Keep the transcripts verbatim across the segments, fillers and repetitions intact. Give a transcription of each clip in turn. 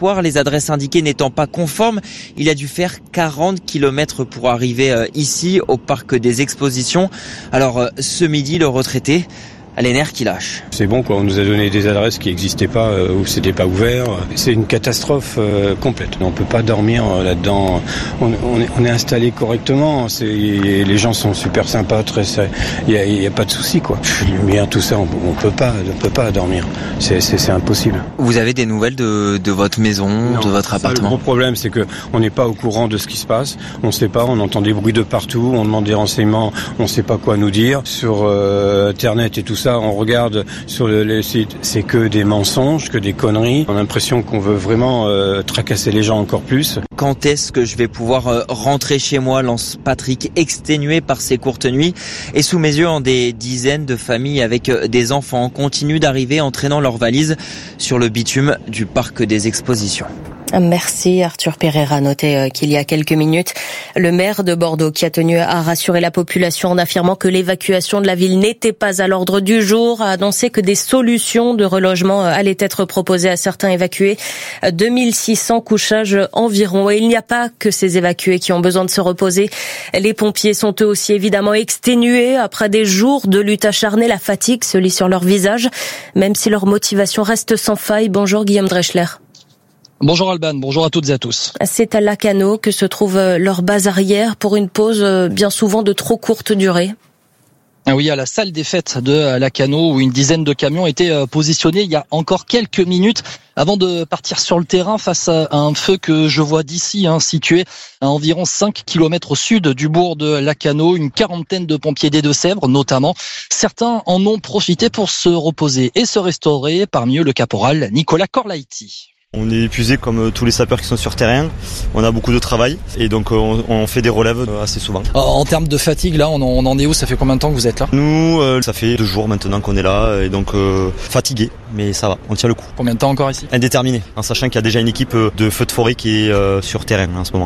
soir, les adresses indiquées n'étant pas conformes. Il a dû faire quarante kilomètres pour arriver euh, ici, au parc des expositions. Alors, euh, ce midi, le retraité a les nerfs qui lâchent. C'est bon quoi, on nous a donné des adresses qui n'existaient pas, euh, où c'était pas ouvert. C'est une catastrophe euh, complète. On peut pas dormir euh, là-dedans. On, on, est, on est installé correctement. C'est, les gens sont super sympas, très. Il y a, y a pas de souci quoi. Lumière, tout ça, on, on peut pas, on peut pas dormir. C'est, c'est, c'est impossible. Vous avez des nouvelles de, de votre maison, non, de votre appartement? Le gros problème, c'est que on n'est pas au courant de ce qui se passe. On sait pas. On entend des bruits de partout. On demande des renseignements. On sait pas quoi nous dire sur euh, Internet et tout ça. Ça, on regarde sur le, les sites, c'est que des mensonges, que des conneries. On a l'impression qu'on veut vraiment euh, tracasser les gens encore plus. Quand est-ce que je vais pouvoir euh, rentrer chez moi, lance Patrick, exténué par ces courtes nuits. Et sous mes yeux, en des dizaines de familles avec euh, des enfants continuent d'arriver entraînant leurs valises sur le bitume du parc des expositions. Merci Arthur Pereira. Notez qu'il y a quelques minutes, le maire de Bordeaux qui a tenu à rassurer la population en affirmant que l'évacuation de la ville n'était pas à l'ordre du jour, a annoncé que des solutions de relogement allaient être proposées à certains évacués. deux mille six cents couchages environ. Et il n'y a pas que ces évacués qui ont besoin de se reposer. Les pompiers sont eux aussi évidemment exténués après des jours de lutte acharnée. La fatigue se lit sur leur visage, même si leur motivation reste sans faille. Bonjour Guillaume Dreschler. Bonjour Alban, bonjour à toutes et à tous. C'est à Lacanau que se trouve leur base arrière pour une pause bien souvent de trop courte durée. Ah oui, à la salle des fêtes de Lacanau où une dizaine de camions étaient positionnés il y a encore quelques minutes avant de partir sur le terrain face à un feu que je vois d'ici, hein, situé à environ cinq kilomètres au sud du bourg de Lacanau. Une quarantaine de pompiers des Deux-Sèvres notamment. Certains en ont profité pour se reposer et se restaurer, parmi eux le caporal Nicolas Corlaiti. On est épuisé comme tous les sapeurs qui sont sur terrain, on a beaucoup de travail et donc on, on fait des relèves assez souvent. En termes de fatigue, là, on en est où? Ça fait combien de temps que vous êtes là? Nous, euh, ça fait deux jours maintenant qu'on est là et donc euh, fatigué, mais ça va, on tient le coup. Combien de temps encore ici? Indéterminé, en sachant qu'il y a déjà une équipe de feux de forêt qui est euh, sur terrain en ce moment.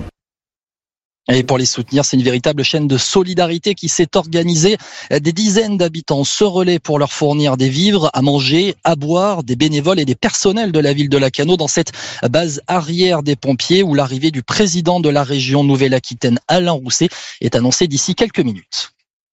Et pour les soutenir, c'est une véritable chaîne de solidarité qui s'est organisée. Des dizaines d'habitants se relaient pour leur fournir des vivres, à manger, à boire, des bénévoles et des personnels de la ville de Lacanau dans cette base arrière des pompiers où l'arrivée du président de la région Nouvelle-Aquitaine, Alain Rousset, est annoncée d'ici quelques minutes.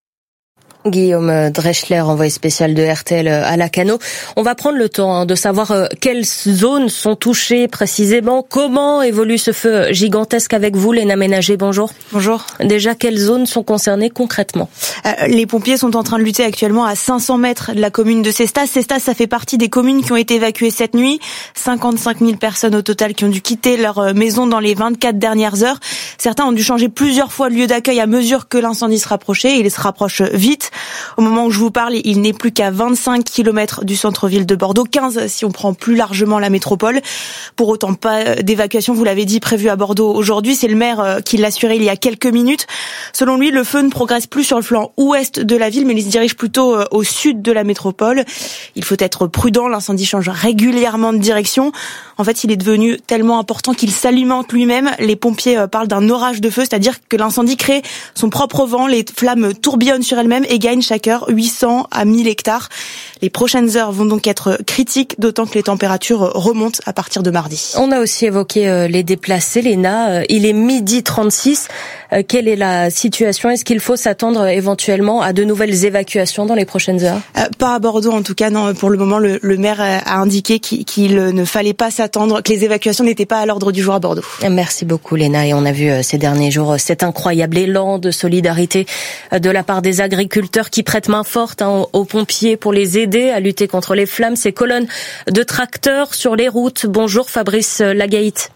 Guillaume Dreschler, envoyé spécial de R T L à Lacanau. On va prendre le temps de savoir quelles zones sont touchées précisément, comment évolue ce feu gigantesque avec vous, Léna Ménager. Bonjour. Bonjour. Déjà, quelles zones sont concernées concrètement? euh, Les pompiers sont en train de lutter actuellement à cinq cents mètres de la commune de Cestas. Cestas, ça fait partie des communes qui ont été évacuées cette nuit. cinquante-cinq mille personnes au total qui ont dû quitter leur maison dans les vingt-quatre dernières heures. Certains ont dû changer plusieurs fois de lieu d'accueil à mesure que l'incendie se rapprochait. Il se rapproche vite. Au moment où je vous parle, il n'est plus qu'à vingt-cinq kilomètres du centre-ville de Bordeaux, quinze si on prend plus largement la métropole. Pour autant, pas d'évacuation, vous l'avez dit, prévue à Bordeaux aujourd'hui. C'est le maire qui l'assurait il y a quelques minutes. Selon lui, le feu ne progresse plus sur le flanc ouest de la ville, mais il se dirige plutôt au sud de la métropole. Il faut être prudent, l'incendie change régulièrement de direction. En fait, il est devenu tellement important qu'il s'alimente lui-même. Les pompiers parlent d'un orage de feu, c'est-à-dire que l'incendie crée son propre vent, les flammes tourbillonnent sur elles-mêmes et gagnent chaque heure huit cents à mille hectares. Les prochaines heures vont donc être critiques, d'autant que les températures remontent à partir de mardi. On a aussi évoqué les déplacés, Léna. Il est midi trente-six. Quelle est la situation? Est-ce qu'il faut s'attendre éventuellement à de nouvelles évacuations dans les prochaines heures? euh, Pas à Bordeaux en tout cas, non. Pour le moment, le, le maire a indiqué qu'il, qu'il ne fallait pas s'attendre, que les évacuations n'étaient pas à l'ordre du jour à Bordeaux. Merci beaucoup Léna. Et on a vu ces derniers jours cet incroyable élan de solidarité de la part des agriculteurs qui prêtent main forte hein, aux pompiers pour les aider à lutter contre les flammes. Ces colonnes de tracteurs sur les routes. Bonjour Fabrice Lagaït.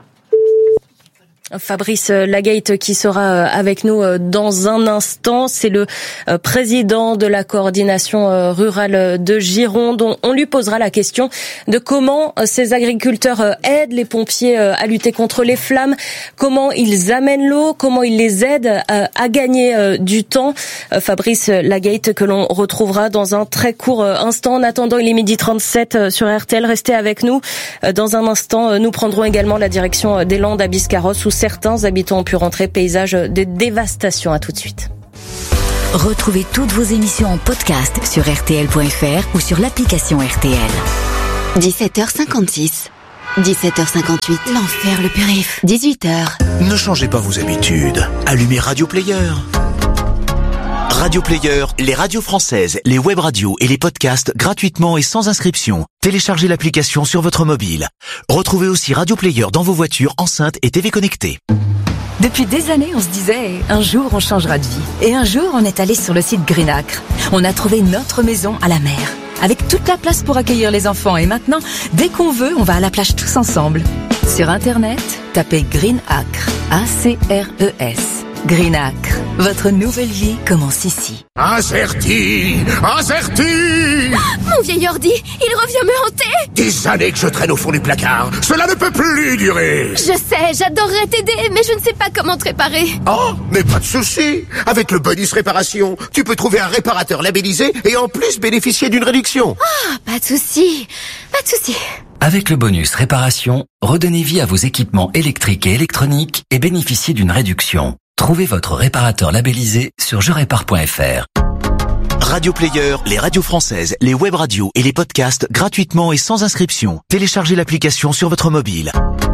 Fabrice Lagaït qui sera avec nous dans un instant. C'est le président de la coordination rurale de Gironde. On lui posera la question de comment ces agriculteurs aident les pompiers à lutter contre les flammes, comment ils amènent l'eau, comment ils les aident à gagner du temps. Fabrice Lagaït que l'on retrouvera dans un très court instant. En attendant, il est midi trente-sept sur R T L. Restez avec nous. Dans un instant, nous prendrons également la direction des Landes à Biscarrosse où certains habitants ont pu rentrer. Paysage de dévastation. À tout de suite. Retrouvez toutes vos émissions en podcast sur R T L point F R ou sur l'application R T L. dix-sept heures cinquante-six. dix-sept heures cinquante-huit. L'enfer, le périph'. dix-huit heures. Ne changez pas vos habitudes. Allumez Radio Player. Radio Player, les radios françaises, les web radios et les podcasts gratuitement et sans inscription. Téléchargez l'application sur votre mobile. Retrouvez aussi Radio Player dans vos voitures, enceintes et T V connectées. Depuis des années, on se disait, un jour on changera de vie. Et un jour, on est allé sur le site Greenacre. On a trouvé notre maison à la mer, avec toute la place pour accueillir les enfants. Et maintenant, dès qu'on veut, on va à la plage tous ensemble. Sur Internet, tapez Greenacre, A C R E S. Greenacre, votre nouvelle vie commence ici. Incerti, incerti. Mon vieil ordi, il revient me hanter. Des années que je traîne au fond du placard. Cela ne peut plus durer. Je sais, j'adorerais t'aider, mais je ne sais pas comment te réparer. Oh, mais pas de souci. Avec le bonus réparation, tu peux trouver un réparateur labellisé et en plus bénéficier d'une réduction. Ah, pas de souci, pas de souci. Avec le bonus réparation, redonnez vie à vos équipements électriques et électroniques et bénéficiez d'une réduction. Trouvez votre réparateur labellisé sur je répare point f r. Radio Player, les radios françaises, les web radios et les podcasts gratuitement et sans inscription. Téléchargez l'application sur votre mobile.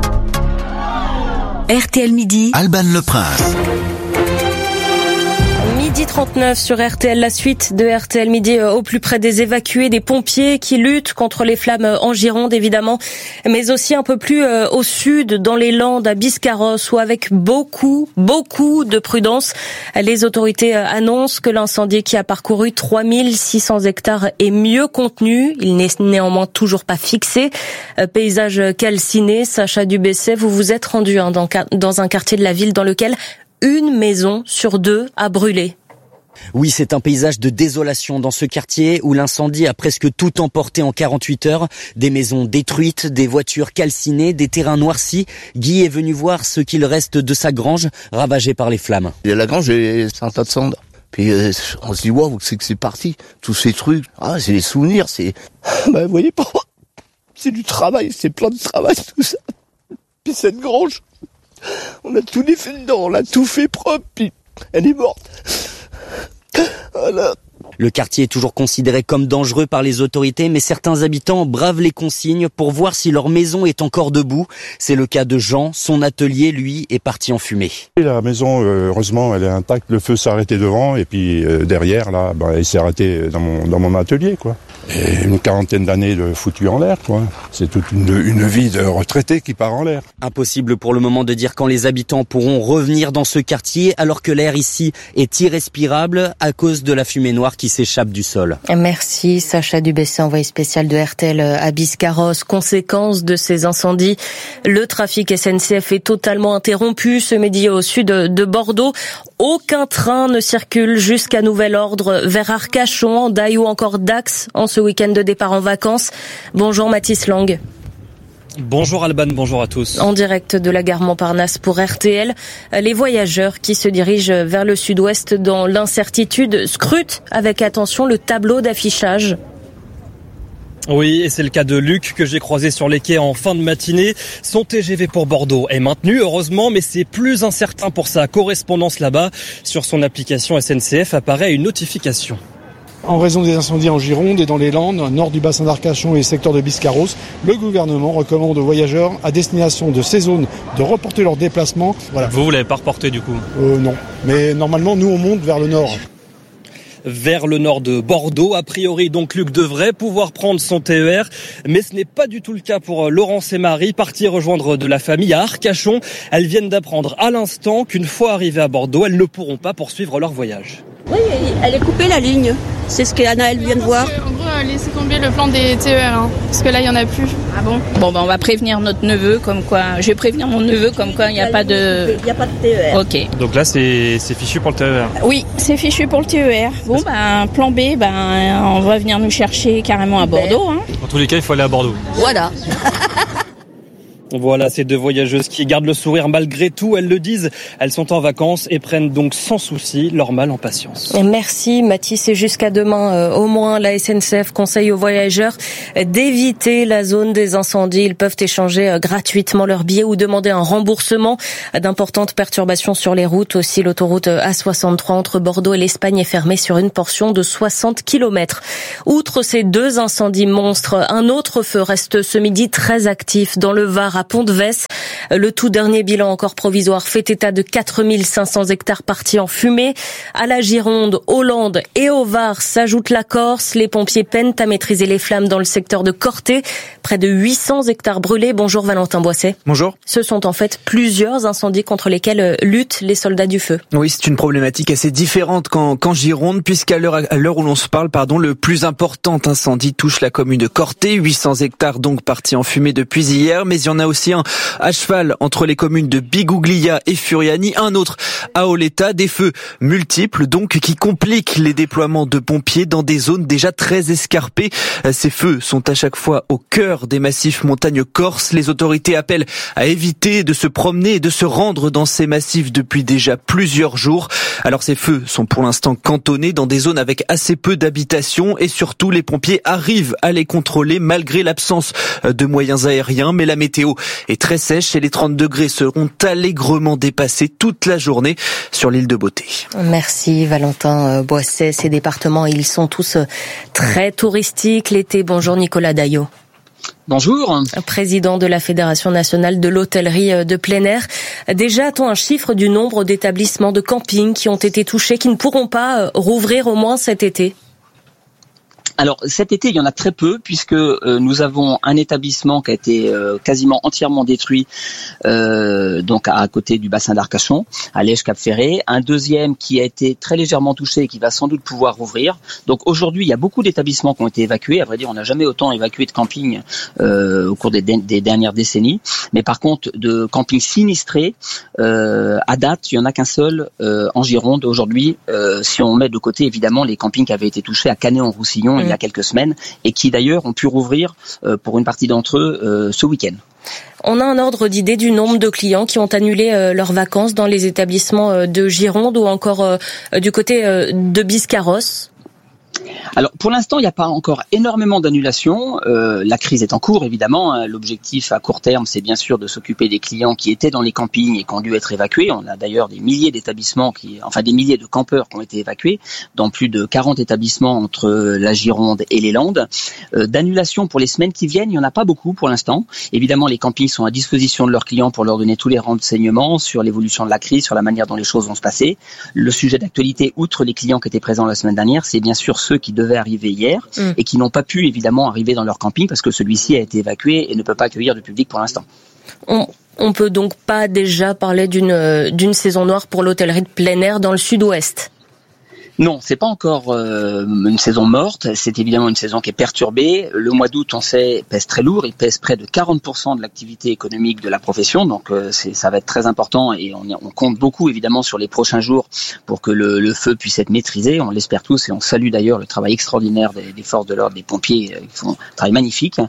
R T L Midi. Alban Le Prince. Midi trente-neuf sur R T L, la suite de R T L Midi au plus près des évacués, des pompiers qui luttent contre les flammes en Gironde évidemment, mais aussi un peu plus au sud, dans les Landes, à Biscarrosse, où avec beaucoup, beaucoup de prudence, les autorités annoncent que l'incendie qui a parcouru trois mille six cents hectares est mieux contenu. Il n'est néanmoins toujours pas fixé. Paysage calciné, Sacha Dubesset, vous vous êtes rendu hein, dans, dans un quartier de la ville dans lequel une maison sur deux a brûlé. Oui, c'est un paysage de désolation dans ce quartier où l'incendie a presque tout emporté en quarante-huit heures. Des maisons détruites, des voitures calcinées, des terrains noircis. Guy est venu voir ce qu'il reste de sa grange ravagée par les flammes. Et la grange, c'est un tas de cendres. Puis euh, on se dit, waouh, c'est que c'est parti. Tous ces trucs, ah, c'est des souvenirs, c'est... Bah, vous voyez pas, c'est du travail, c'est plein de travail, tout ça. Puis cette grange, on a tout défait dedans, on l'a tout fait propre, puis elle est morte. Voilà. Le quartier est toujours considéré comme dangereux par les autorités, mais certains habitants bravent les consignes pour voir si leur maison est encore debout. C'est le cas de Jean, son atelier, lui, est parti en fumée. La maison, heureusement, elle est intacte, le feu s'est arrêté devant, et puis euh, derrière, là, bah, il s'est arrêté dans mon, dans mon atelier, quoi. Et une quarantaine d'années de foutu en l'air, quoi. C'est toute une, une vie de retraité qui part en l'air. Impossible pour le moment de dire quand les habitants pourront revenir dans ce quartier, alors que l'air ici est irrespirable à cause de la fumée noire qui s'échappe du sol. Merci Sacha Dubesset, envoyé spécial de R T L à Biscarrosse. Conséquence de ces incendies, le trafic S N C F est totalement interrompu ce midi au sud de Bordeaux. Aucun train ne circule jusqu'à nouvel ordre vers Arcachon, Hendaye ou encore Dax en ce week-end de départ en vacances. Bonjour Mathis Lang. Bonjour Alban, bonjour à tous. En direct de la gare Montparnasse pour R T L, les voyageurs qui se dirigent vers le sud-ouest dans l'incertitude scrutent avec attention le tableau d'affichage. Oui, et c'est le cas de Luc que j'ai croisé sur les quais en fin de matinée. Son T G V pour Bordeaux est maintenu, heureusement, mais c'est plus incertain pour sa correspondance là-bas. Sur son application S N C F apparaît une notification. En raison des incendies en Gironde et dans les Landes, nord du bassin d'Arcachon et secteur de Biscarrosse, le gouvernement recommande aux voyageurs à destination de ces zones de reporter leurs déplacements. Voilà. Vous, vous l'avez pas reporté du coup ? euh, Non, mais normalement nous on monte vers le nord. Vers le nord de Bordeaux. A priori, donc, Luc devrait pouvoir prendre son T E R. Mais ce n'est pas du tout le cas pour Laurence et Marie, partis rejoindre de la famille à Arcachon. Elles viennent d'apprendre à l'instant qu'une fois arrivées à Bordeaux, elles ne pourront pas poursuivre leur voyage. Oui, elle est coupée la ligne. C'est ce qu'Anna, elle vient de voir. En gros, laissez tomber le plan des T E R, hein, parce que là, il n'y en a plus. Ah bon ? Bon, ben, on va prévenir notre neveu, comme quoi... Je vais prévenir mon neveu, comme quoi il n'y a pas de... Il n'y a pas de T E R. Ok. Donc là, c'est, c'est fichu pour le T E R ? Oui, c'est fichu pour le T E R. Bon, ben, plan B, ben, on va venir nous chercher carrément à Bordeaux. Hein. Dans tous les cas, il faut aller à Bordeaux. Voilà. Voilà, ces deux voyageuses qui gardent le sourire malgré tout, elles le disent, elles sont en vacances et prennent donc sans souci leur mal en patience. Merci Mathis, et jusqu'à demain euh, au moins, la S N C F conseille aux voyageurs d'éviter la zone des incendies. Ils peuvent échanger euh, gratuitement leurs billets ou demander un remboursement. D'importantes perturbations sur les routes aussi. L'autoroute A soixante-trois entre Bordeaux et l'Espagne est fermée sur une portion de soixante kilomètres. Outre ces deux incendies monstres, un autre feu reste ce midi très actif dans le Var à Pont-de-Vesse. Le tout dernier bilan encore provisoire fait état de quatre mille cinq cents hectares partis en fumée. À la Gironde, au Landes et au Var s'ajoute la Corse. Les pompiers peinent à maîtriser les flammes dans le secteur de Corté. Près de huit cents hectares brûlés. Bonjour Valentin Boisset. Bonjour. Ce sont en fait plusieurs incendies contre lesquels luttent les soldats du feu. Oui, c'est une problématique assez différente qu'en, qu'en Gironde, puisqu'à l'heure, à l'heure où l'on se parle, pardon, le plus important incendie touche la commune de Corté. huit cents hectares donc partis en fumée depuis hier, mais il y en a aussi un à cheval entre les communes de Biguglia et Furiani, un autre à Oleta, des feux multiples donc qui compliquent les déploiements de pompiers dans des zones déjà très escarpées. Ces feux sont à chaque fois au cœur des massifs montagnes corses. Les autorités appellent à éviter de se promener et de se rendre dans ces massifs depuis déjà plusieurs jours. Alors ces feux sont pour l'instant cantonnés dans des zones avec assez peu d'habitations et surtout les pompiers arrivent à les contrôler malgré l'absence de moyens aériens. Mais la météo est très sèche et les trente degrés seront allègrement dépassés toute la journée sur l'île de Beauté. Merci Valentin Boisset. Ces départements, ils sont tous très touristiques l'été. Bonjour Nicolas Daillot. Bonjour. Président de la Fédération nationale de l'hôtellerie de plein air. Déjà, a-t-on un chiffre du nombre d'établissements de camping qui ont été touchés, qui ne pourront pas rouvrir au moins cet été ? Alors cet été, il y en a très peu puisque euh, nous avons un établissement qui a été euh, quasiment entièrement détruit, euh, donc à, à côté du bassin d'Arcachon, à Lège-Cap-Ferré. Un deuxième qui a été très légèrement touché et qui va sans doute pouvoir rouvrir. Donc aujourd'hui, il y a beaucoup d'établissements qui ont été évacués. À vrai dire, on n'a jamais autant évacué de camping euh, au cours des, des dernières décennies. Mais par contre, de camping sinistrés, euh, à date, il y en a qu'un seul euh, en Gironde aujourd'hui. Euh, si on met de côté évidemment les campings qui avaient été touchés à Canet-en-Roussillon mmh. il y a quelques semaines et qui d'ailleurs ont pu rouvrir euh, pour une partie d'entre eux euh, ce week-end. On a un ordre d'idée du nombre de clients qui ont annulé euh, leurs vacances dans les établissements euh, de Gironde ou encore euh, du côté euh, de Biscarrosse? Alors pour l'instant, il n'y a pas encore énormément d'annulations. Euh, la crise est en cours, évidemment. Hein. L'objectif à court terme, c'est bien sûr de s'occuper des clients qui étaient dans les campings et qui ont dû être évacués. On a d'ailleurs des milliers d'établissements, qui, enfin des milliers de campeurs qui ont été évacués dans plus de quarante établissements entre la Gironde et les Landes. Euh, d'annulations pour les semaines qui viennent, il n'y en a pas beaucoup pour l'instant. Évidemment, les campings sont à disposition de leurs clients pour leur donner tous les renseignements sur l'évolution de la crise, sur la manière dont les choses vont se passer. Le sujet d'actualité, outre les clients qui étaient présents la semaine dernière, c'est bien sûr ceux qui devaient arriver hier mmh. et qui n'ont pas pu évidemment arriver dans leur camping parce que celui-ci a été évacué et ne peut pas accueillir de public pour l'instant. On, on peut donc pas déjà parler d'une, d'une saison noire pour l'hôtellerie de plein air dans le sud-ouest ? Non, c'est pas encore euh, une saison morte. C'est évidemment une saison qui est perturbée. Le mois d'août, on sait, pèse très lourd. Il pèse près de quarante pour cent de l'activité économique de la profession. Donc, euh, c'est, ça va être très important et on, on compte beaucoup évidemment sur les prochains jours pour que le, le feu puisse être maîtrisé. On l'espère tous et on salue d'ailleurs le travail extraordinaire des, des forces de l'ordre, des pompiers qui font un travail magnifique.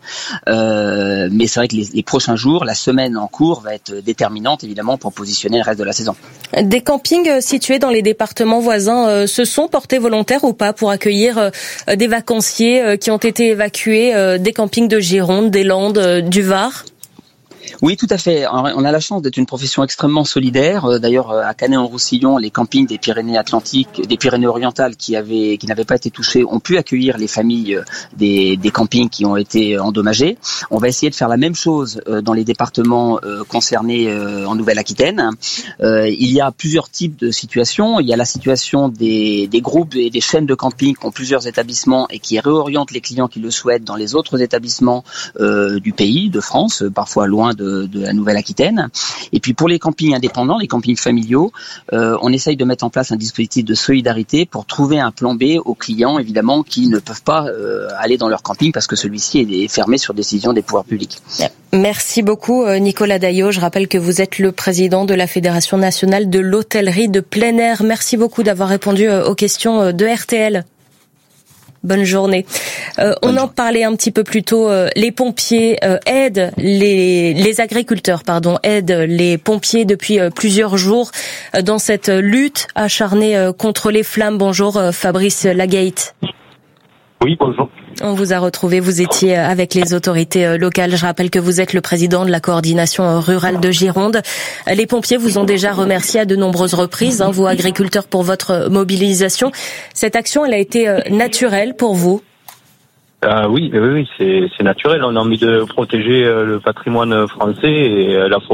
Euh, mais c'est vrai que les, les prochains jours, la semaine en cours va être déterminante évidemment pour positionner le reste de la saison. Des campings situés dans les départements voisins, euh, ce sont portés volontaires ou pas pour accueillir euh, des vacanciers euh, qui ont été évacués euh, des campings de Gironde, des Landes, euh, du Var ? Oui, tout à fait. On a la chance d'être une profession extrêmement solidaire. D'ailleurs, à Canet-en-Roussillon, les campings des Pyrénées-Atlantiques, des Pyrénées-Orientales qui avaient, qui n'avaient pas été touchés, ont pu accueillir les familles des, des campings qui ont été endommagés. On va essayer de faire la même chose dans les départements concernés en Nouvelle-Aquitaine. Il y a plusieurs types de situations. Il y a la situation des, des groupes et des chaînes de camping qui ont plusieurs établissements et qui réorientent les clients qui le souhaitent dans les autres établissements du pays, de France, parfois loin de De, de la Nouvelle-Aquitaine. Et puis pour les campings indépendants, les campings familiaux, euh, on essaye de mettre en place un dispositif de solidarité pour trouver un plan B aux clients, évidemment, qui ne peuvent pas euh, aller dans leur camping parce que celui-ci est fermé sur décision des pouvoirs publics. Merci beaucoup Nicolas Daillot. Je rappelle que vous êtes le président de la Fédération nationale de l'hôtellerie de plein air. Merci beaucoup d'avoir répondu aux questions de R T L. Bonne journée. Euh, on en parlait un petit peu plus tôt. Euh, les pompiers euh, aident les les agriculteurs, pardon, aident les pompiers depuis euh, plusieurs jours euh, dans cette lutte acharnée euh, contre les flammes. Bonjour euh, Fabrice Lagate. Oui, bonjour. On vous a retrouvé, vous étiez avec les autorités locales. Je rappelle que vous êtes le président de la coordination rurale de Gironde. Les pompiers vous ont déjà remercié à de nombreuses reprises, hein, vous agriculteurs, pour votre mobilisation. Cette action, elle a été naturelle pour vous? Euh, oui, oui, oui, c'est, c'est naturel. On a envie de protéger le patrimoine français et la forêt.